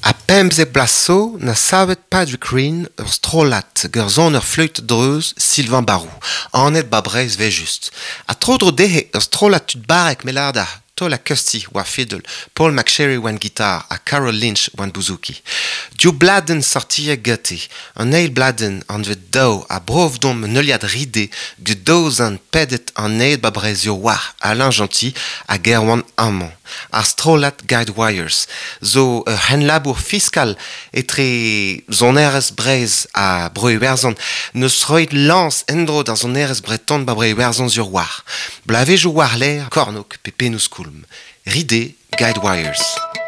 A pemps e blasso na savet Patrick Green ur strolat gur zon ur fleut dreuz Sylvain Barou. Anet ba brez ve just. A trodro dehe ur strolat tud barek melarda Tola Custy war fiddle, Paul McSherry wan guitar a Carol Lynch wan bouzouki. Diou bladen sortia gati, an eil bladen an vet dao a brov dom meneuliad ride gu daoz an pedet an eil ba brezio war Alain Gentil a ger wan amant. Ar strolat guide wires, zo henlabour fiskal etre zon erez brez a breuerzan neus roit lans endro da zon erez breton ba breuerzan sur war. Blave jo war l'air, kornok pe penous koulm. Ride guide wires.